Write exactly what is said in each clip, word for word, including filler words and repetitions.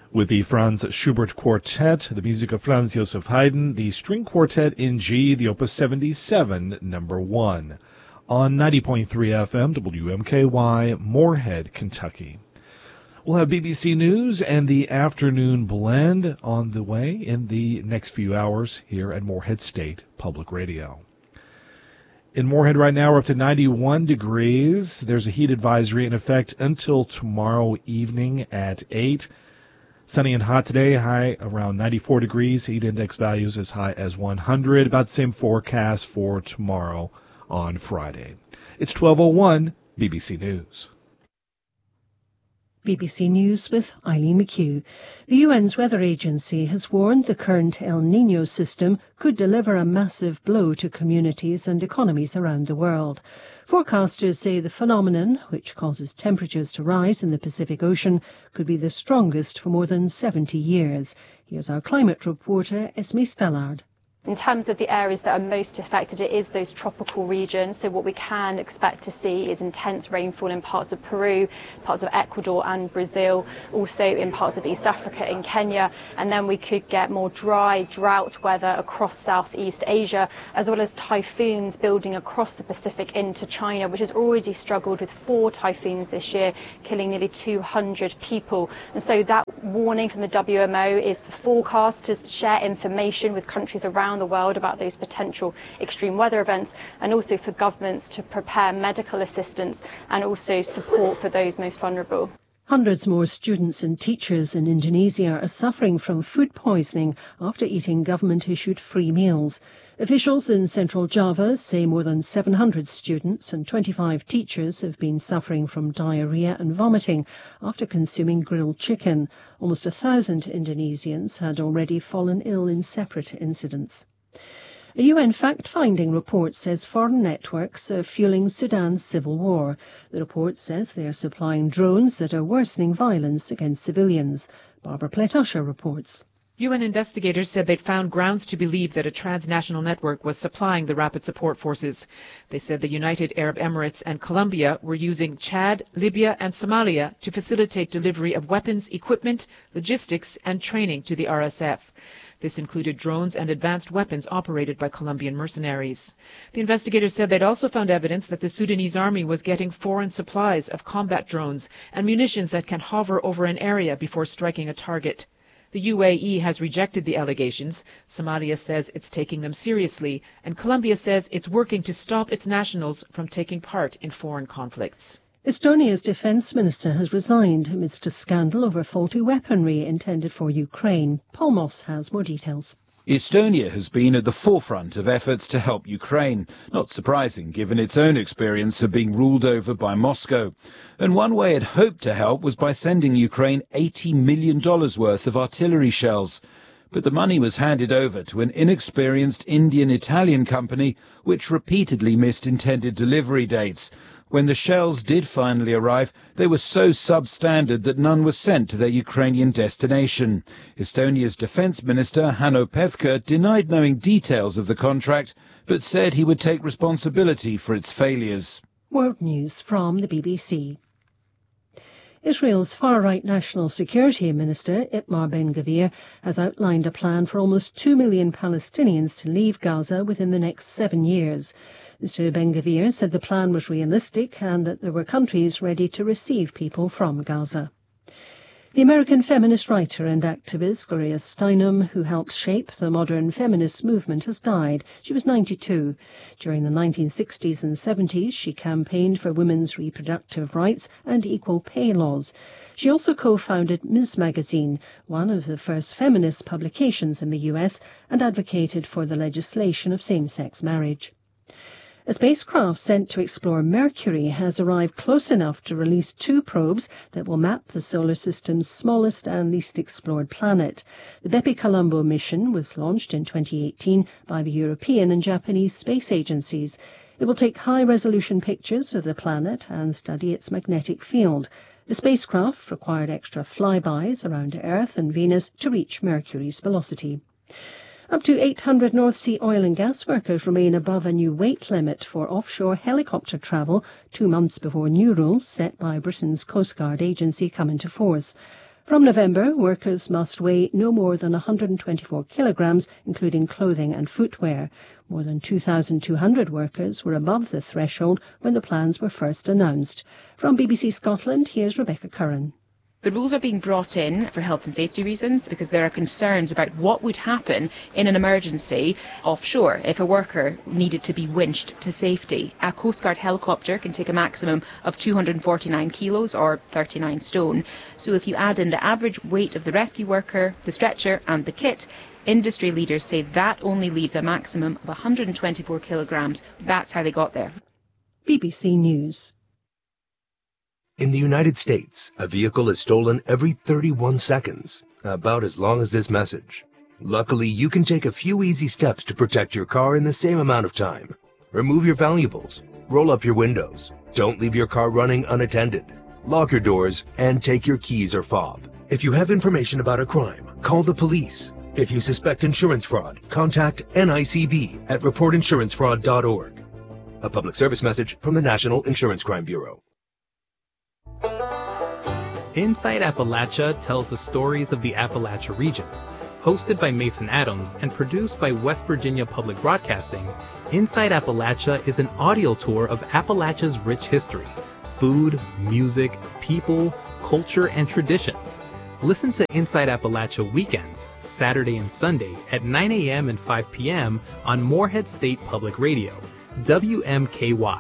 with the Franz Schubert Quartet, the music of Franz Joseph Haydn, the String Quartet in G, the Opus seventy-seven, number one, on ninety point three F M, W M K Y, Moorhead, Kentucky. We'll have B B C News and the Afternoon Blend on the way in the next few hours here at Moorhead State Public Radio. In Moorhead right now, we're up to ninety-one degrees. There's a heat advisory in effect until tomorrow evening at eight. Sunny and hot today, high around ninety-four degrees. Heat index values as high as one hundred. About the same forecast for tomorrow on Friday. It's twelve oh one, B B C News. B B C News with Eileen McHugh. The U N's weather agency has warned the current El Niño system could deliver a massive blow to communities and economies around the world. Forecasters say the phenomenon, which causes temperatures to rise in the Pacific Ocean, could be the strongest for more than seventy years. Here's our climate reporter, Esme Stallard. In terms of the areas that are most affected, it is those tropical regions. So what we can expect to see is intense rainfall in parts of Peru, parts of Ecuador and Brazil, also in parts of East Africa and Kenya. And then we could get more dry, drought weather across Southeast Asia, as well as typhoons building across the Pacific into China, which has already struggled with four typhoons this year, killing nearly two hundred people. And so that warning from the W M O is for forecasters to share information with countries around the world about those potential extreme weather events, and also for governments to prepare medical assistance and also support for those most vulnerable. Hundreds more students and teachers in Indonesia are suffering from food poisoning after eating government-issued free meals. Officials in central Java say more than seven hundred students and twenty-five teachers have been suffering from diarrhea and vomiting after consuming grilled chicken. Almost a thousand Indonesians had already fallen ill in separate incidents. A U N fact-finding report says foreign networks are fueling Sudan's civil war. The report says they are supplying drones that are worsening violence against civilians. Barbara Pletasher reports. U N investigators said they'd found grounds to believe that a transnational network was supplying the rapid support forces. They said the United Arab Emirates and Colombia were using Chad, Libya and Somalia to facilitate delivery of weapons, equipment, logistics and training to the R S F. This included drones and advanced weapons operated by Colombian mercenaries. The investigators said they'd also found evidence that the Sudanese army was getting foreign supplies of combat drones and munitions that can hover over an area before striking a target. The U A E has rejected the allegations. Somalia says it's taking them seriously, and Colombia says it's working to stop its nationals from taking part in foreign conflicts. Estonia's defence minister has resigned amidst a scandal over faulty weaponry intended for Ukraine. Paul Moss has more details. Estonia has been at the forefront of efforts to help Ukraine, not surprising given its own experience of being ruled over by Moscow. And one way it hoped to help was by sending Ukraine eighty million dollars worth of artillery shells. But the money was handed over to an inexperienced Indian-Italian company which repeatedly missed intended delivery dates. When the shells did finally arrive, they were so substandard that none were sent to their Ukrainian destination. Estonia's defence minister, Hanno Pevkur, denied knowing details of the contract, but said he would take responsibility for its failures. World News from the B B C. Israel's far-right National Security Minister, Itamar Ben-Gvir, has outlined a plan for almost two million Palestinians to leave Gaza within the next seven years. Mister Ben-Gvir said the plan was realistic and that there were countries ready to receive people from Gaza. The American feminist writer and activist Gloria Steinem, who helped shape the modern feminist movement, has died. She was ninety-two. During the nineteen sixties and seventies, she campaigned for women's reproductive rights and equal pay laws. She also co-founded Ms Magazine, one of the first feminist publications in the U S, and advocated for the legislation of same-sex marriage. A spacecraft sent to explore Mercury has arrived close enough to release two probes that will map the solar system's smallest and least explored planet. The Bepi Colombo mission was launched in twenty eighteen by the European and Japanese space agencies. It will take high-resolution pictures of the planet and study its magnetic field. The spacecraft required extra flybys around Earth and Venus to reach Mercury's velocity. Up to eight hundred North Sea oil and gas workers remain above a new weight limit for offshore helicopter travel two months before new rules set by Britain's Coast Guard agency come into force. From November, workers must weigh no more than one hundred twenty-four kilograms, including clothing and footwear. More than two thousand two hundred workers were above the threshold when the plans were first announced. From B B C Scotland, here's Rebecca Curran. The rules are being brought in for health and safety reasons because there are concerns about what would happen in an emergency offshore if a worker needed to be winched to safety. A Coast Guard helicopter can take a maximum of two hundred forty-nine kilos or thirty-nine stone. So if you add in the average weight of the rescue worker, the stretcher and the kit, industry leaders say that only leaves a maximum of one hundred twenty-four kilograms. That's how they got there. B B C News. In the United States, a vehicle is stolen every thirty-one seconds, about as long as this message. Luckily, you can take a few easy steps to protect your car in the same amount of time. Remove your valuables, roll up your windows, don't leave your car running unattended, lock your doors, and take your keys or fob. If you have information about a crime, call the police. If you suspect insurance fraud, contact N I C B at report insurance fraud dot org. A public service message from the National Insurance Crime Bureau. Inside Appalachia tells the stories of the Appalachia region. Hosted by Mason Adams and produced by West Virginia Public Broadcasting, Inside Appalachia is an audio tour of Appalachia's rich history, food, music, people, culture, and traditions. Listen to Inside Appalachia weekends, Saturday and Sunday at nine a.m. and five p.m. on Morehead State Public Radio, W M K Y.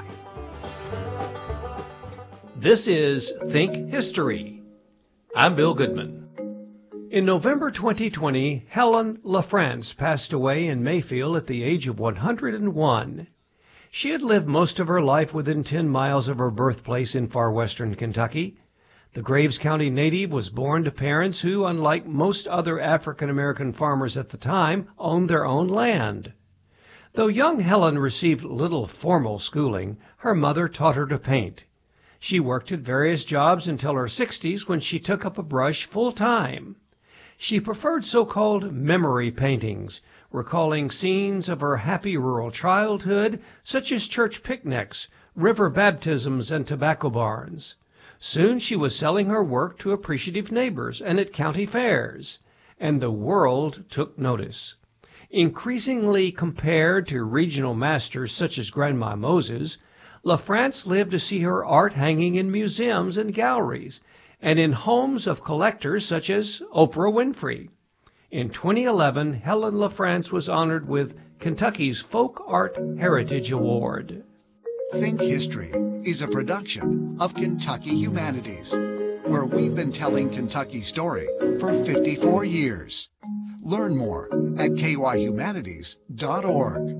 This is Think History. I'm Bill Goodman. In November twenty twenty, Helen LaFrance passed away in Mayfield at the age of one hundred one. She had lived most of her life within ten miles of her birthplace in far western Kentucky. The Graves County native was born to parents who, unlike most other African-American farmers at the time, owned their own land. Though young Helen received little formal schooling, her mother taught her to paint. She worked at various jobs until her sixties when she took up a brush full-time. She preferred so-called memory paintings, recalling scenes of her happy rural childhood, such as church picnics, river baptisms, and tobacco barns. Soon she was selling her work to appreciative neighbors and at county fairs, and the world took notice. Increasingly compared to regional masters such as Grandma Moses, LaFrance lived to see her art hanging in museums and galleries, and in homes of collectors such as Oprah Winfrey. In twenty eleven, Helen LaFrance was honored with Kentucky's Folk Art Heritage Award. Think History is a production of Kentucky Humanities, where we've been telling Kentucky's story for fifty-four years. Learn more at K Y humanities dot org.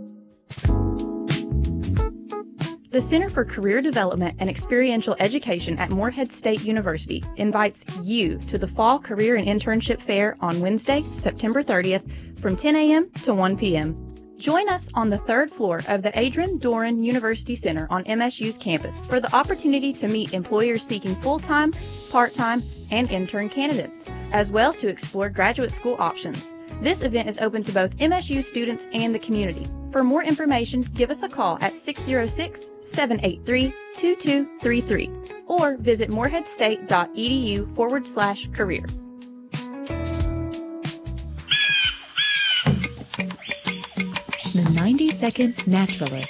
The Center for Career Development and Experiential Education at Morehead State University invites you to the Fall Career and Internship Fair on Wednesday, September thirtieth from ten a.m. to one p.m. Join us on the third floor of the Adrian Doran University Center on M S U's campus for the opportunity to meet employers seeking full-time, part-time, and intern candidates, as well to explore graduate school options. This event is open to both M S U students and the community. For more information, give us a call at six oh six, seven eight three, two two three three or visit moreheadstate.edu forward slash career. The ninety second Naturalist.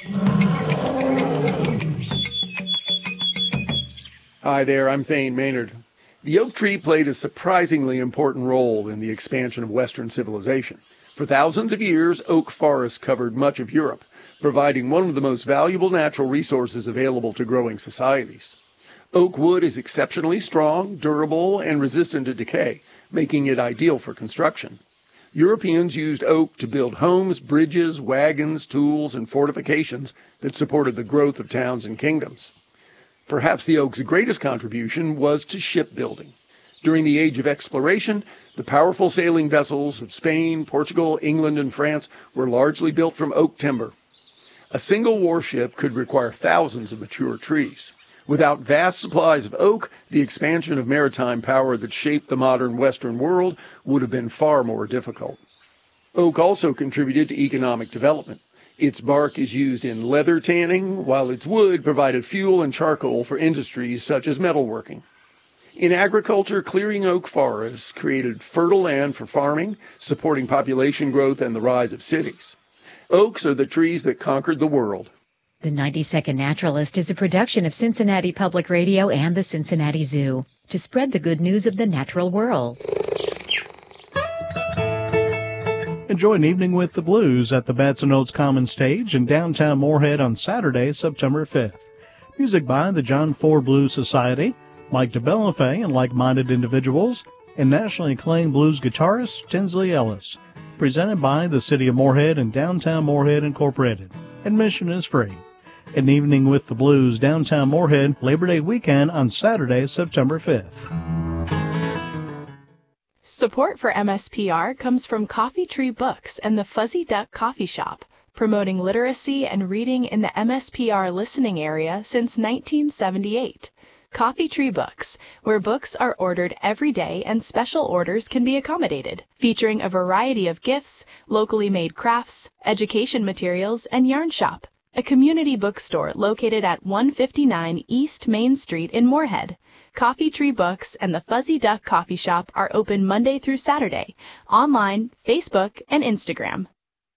Hi there, I'm Thane Maynard. The oak tree played a surprisingly important role in the expansion of Western civilization. For thousands of years, oak forests covered much of Europe, providing one of the most valuable natural resources available to growing societies. Oak wood is exceptionally strong, durable, and resistant to decay, making it ideal for construction. Europeans used oak to build homes, bridges, wagons, tools, and fortifications that supported the growth of towns and kingdoms. Perhaps the oak's greatest contribution was to shipbuilding. During the Age of Exploration, the powerful sailing vessels of Spain, Portugal, England, and France were largely built from oak timber. A single warship could require thousands of mature trees. Without vast supplies of oak, the expansion of maritime power that shaped the modern Western world would have been far more difficult. Oak also contributed to economic development. Its bark is used in leather tanning, while its wood provided fuel and charcoal for industries such as metalworking. In agriculture, clearing oak forests created fertile land for farming, supporting population growth and the rise of cities. Oaks are the trees that conquered the world. The ninety second Naturalist is a production of Cincinnati Public Radio and the Cincinnati Zoo to spread the good news of the natural world. Enjoy an evening with the blues at the Batson Oaks Common Stage in downtown Moorhead on Saturday, September fifth. Music by the John Ford Blues Society, Mike DeBellafay and like-minded individuals, and nationally acclaimed blues guitarist Tinsley Ellis. Presented by the City of Moorhead and Downtown Moorhead Incorporated. Admission is free. An evening with the blues, downtown Moorhead, Labor Day weekend on Saturday, September fifth. Support for M S P R comes from Coffee Tree Books and the Fuzzy Duck Coffee Shop, promoting literacy and reading in the M S P R listening area since nineteen seventy-eight. Coffee Tree Books, where books are ordered every day and special orders can be accommodated, featuring a variety of gifts, locally made crafts, education materials, and yarn shop. A community bookstore located at one fifty-nine East Main Street in Moorhead. Coffee Tree Books and the Fuzzy Duck Coffee Shop are open Monday through Saturday, online, Facebook, and Instagram.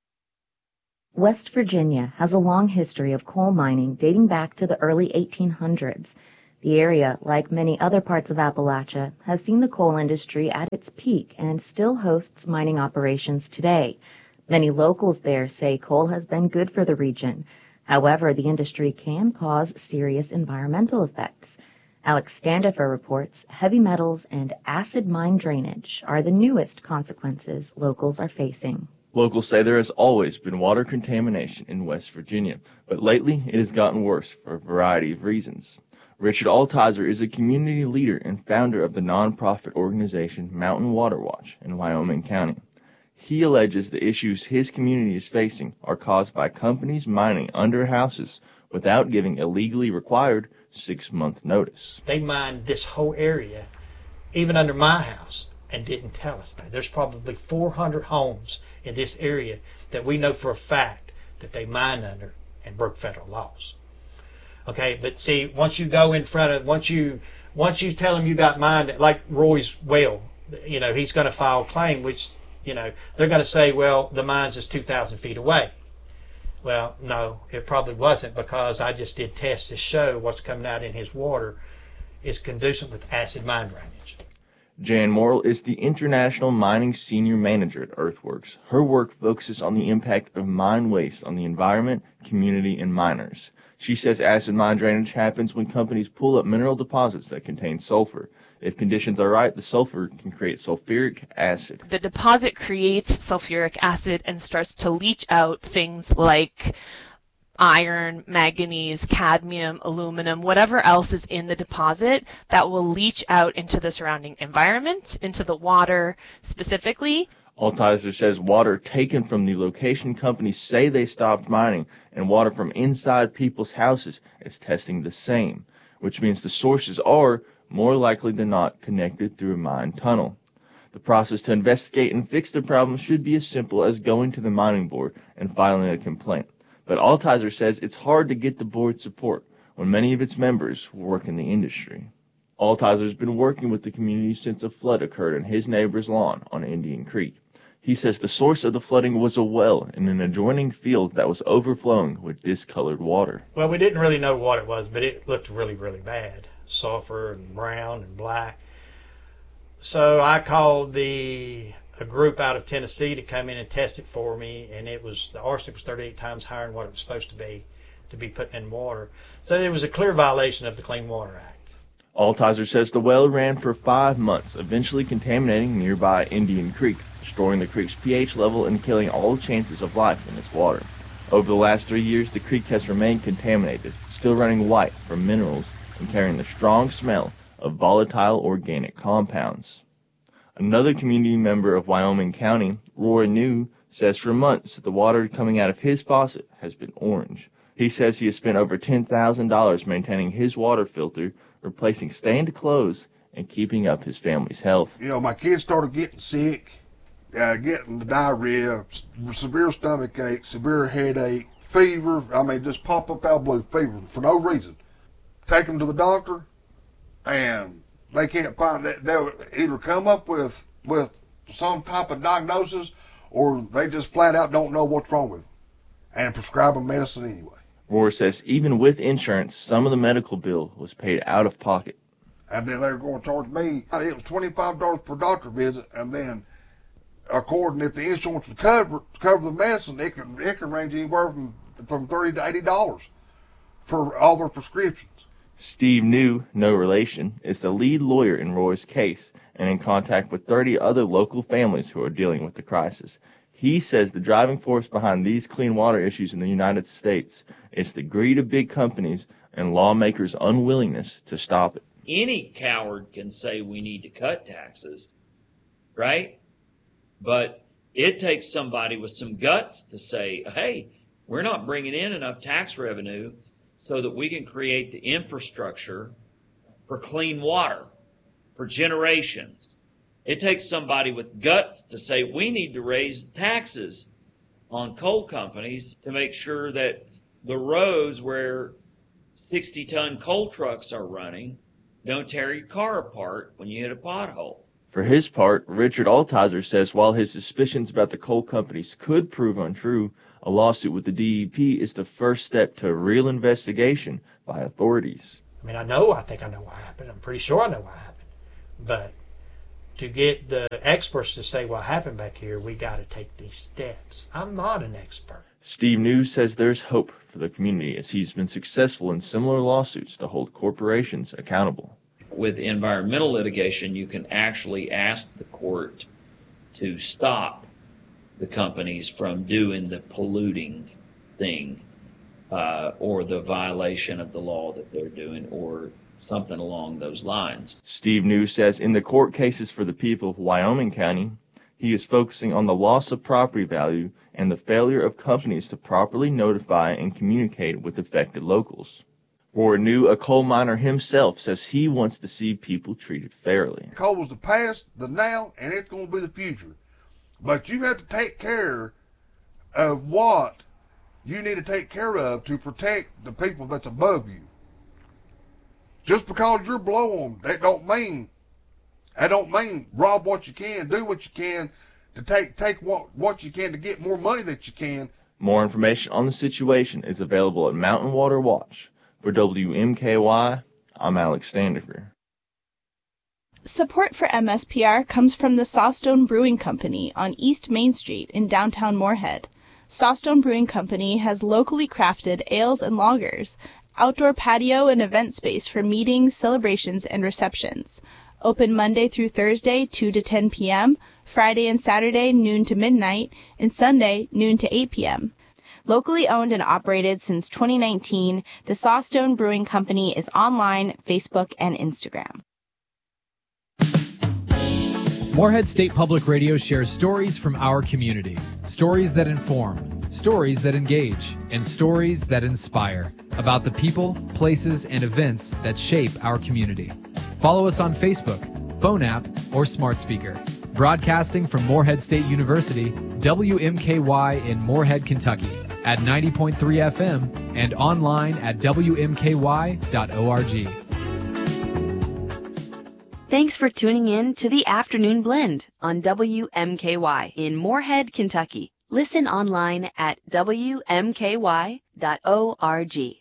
West Virginia has a long history of coal mining dating back to the early eighteen hundreds. The area, like many other parts of Appalachia, has seen the coal industry at its peak and still hosts mining operations today. Many locals there say coal has been good for the region. However, the industry can cause serious environmental effects. Alex Standifer reports heavy metals and acid mine drainage are the newest consequences locals are facing. Locals say there has always been water contamination in West Virginia, but lately it has gotten worse for a variety of reasons. Richard Altizer is a community leader and founder of the nonprofit organization Mountain Water Watch in Wyoming County. He alleges the issues his community is facing are caused by companies mining under houses without giving a legally required six-month notice. They mined this whole area, even under my house, and didn't tell us that. There's probably four hundred homes in this area that we know for a fact that they mined under and broke federal laws. Okay, but see, once you go in front of, once you once you tell them you got mined, like Roy's well, you know, he's going to file a claim, which, you know, they're going to say, well, the mines is two thousand feet away. Well, no, it probably wasn't, because I just did tests to show what's coming out in his water is conducive with acid mine drainage. Jan Morrill is the International Mining Senior Manager at Earthworks. Her work focuses on the impact of mine waste on the environment, community, and miners. She says acid mine drainage happens when companies pull up mineral deposits that contain sulfur. If conditions are right, the sulfur can create sulfuric acid. The deposit creates sulfuric acid and starts to leach out things like iron, manganese, cadmium, aluminum, whatever else is in the deposit that will leach out into the surrounding environment, into the water specifically. Altizer says water taken from the location companies say they stopped mining and water from inside people's houses is testing the same, which means the sources are, more likely than not, connected through a mine tunnel. The process to investigate and fix the problem should be as simple as going to the mining board and filing a complaint. But Altizer says it's hard to get the board's support when many of its members work in the industry. Altizer's been working with the community since a flood occurred on his neighbor's lawn on Indian Creek. He says the source of the flooding was a well in an adjoining field that was overflowing with discolored water. Well, we didn't really know what it was, but it looked really, really bad. Sulfur and brown and black. So I called the a group out of Tennessee to come in and test it for me, and it was the arsenic was thirty-eight times higher than what it was supposed to be to be put in water. So it was a clear violation of the Clean Water Act. Altizer says the well ran for five months, eventually contaminating nearby Indian Creek, destroying the creek's pH level and killing all chances of life in its water. Over the last three years, the creek has remained contaminated, still running white from minerals and carrying the strong smell of volatile organic compounds. Another community member of Wyoming County, Roy New, says for months that the water coming out of his faucet has been orange. He says he has spent over ten thousand dollars maintaining his water filter, replacing stained clothes, and keeping up his family's health. You know, my kids started getting sick, uh, getting the diarrhea, severe stomach ache, severe headache, fever. I mean, just pop up out of blue fever for no reason. Take them to the doctor, and they can't find it. They'll either come up with with some type of diagnosis, or they just flat out don't know what's wrong with them and prescribe them medicine anyway. Rohr says even with insurance, some of the medical bill was paid out of pocket. And then they were going to charge me, it was twenty-five dollars per doctor visit, and then according, if the insurance would cover cover the medicine, it can it can range anywhere from from thirty to eighty dollars for all their prescriptions. Steve New, no relation, is the lead lawyer in Rohr's case and in contact with thirty other local families who are dealing with the crisis. He says the driving force behind these clean water issues in the United States is the greed of big companies and lawmakers' unwillingness to stop it. Any coward can say we need to cut taxes, right? But it takes somebody with some guts to say, hey, we're not bringing in enough tax revenue so that we can create the infrastructure for clean water for generations. It takes somebody with guts to say we need to raise taxes on coal companies to make sure that the roads where sixty-ton coal trucks are running don't tear your car apart when you hit a pothole. For his part, Richard Altizer says while his suspicions about the coal companies could prove untrue, a lawsuit with the D E P is the first step to a real investigation by authorities. I mean, I know, I think I know what happened. I'm pretty sure I know what happened. But to get the experts to say what happened back here, we got to take these steps. I'm not an expert. Steve New says there's hope for the community as he's been successful in similar lawsuits to hold corporations accountable. With environmental litigation, you can actually ask the court to stop the companies from doing the polluting thing uh, or the violation of the law that they're doing or something along those lines. Steve New says in the court cases for the people of Wyoming County, he is focusing on the loss of property value and the failure of companies to properly notify and communicate with affected locals. Rohr New, a coal miner himself, says he wants to see people treated fairly. Coal is the past, the now, and it's going to be the future. But you have to take care of what you need to take care of to protect the people that's above you. Just because you're below them, that don't mean, that don't mean rob what you can, do what you can to take take what, what you can to get more money that you can. More information on the situation is available at Mountain Water Watch. For W M K Y, I'm Alex Standifer. Support for M S P R comes from the Sawstone Brewing Company on East Main Street in downtown Moorhead. Sawstone Brewing Company has locally crafted ales and lagers, outdoor patio and event space for meetings, celebrations, and receptions. Open Monday through Thursday, two to ten p.m., Friday and Saturday, noon to midnight, and Sunday, noon to eight p.m. Locally owned and operated since twenty nineteen, the Sawstone Brewing Company is online, Facebook, and Instagram. Moorhead State Public Radio shares stories from our community. Stories that inform, stories that engage, and stories that inspire about the people, places, and events that shape our community. Follow us on Facebook, phone app, or smart speaker. Broadcasting from Moorhead State University, W M K Y in Moorhead, Kentucky, at ninety point three F M and online at W M K Y dot org. Thanks for tuning in to the Afternoon Blend on W M K Y in Moorhead, Kentucky. Listen online at W M K Y dot org.